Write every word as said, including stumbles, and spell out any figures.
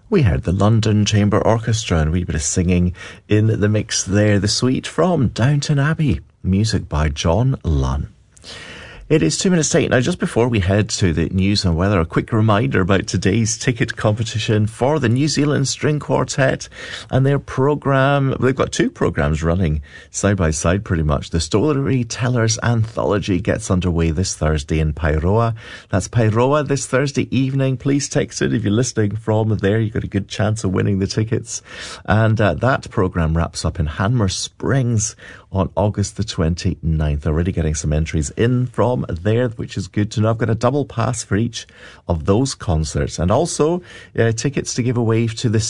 We heard the London Chamber Orchestra and a wee bit of singing in the mix there. The suite from Downton Abbey, music by John Lunn. It is two minutes to eight. Now, just before we head to the news and weather, a quick reminder about today's ticket competition for the New Zealand String Quartet and their programme. They've got two programmes running side by side pretty much. The Storytellers Anthology gets underway this Thursday in Pairoa. That's Pairoa this Thursday evening. Please text it if you're listening from there. You've got a good chance of winning the tickets. And uh, that programme wraps up in Hanmer Springs on August the twenty-ninth. Already getting some entries in from there, which is good to know. I've got a double pass for each of those concerts and also uh, tickets to give away to the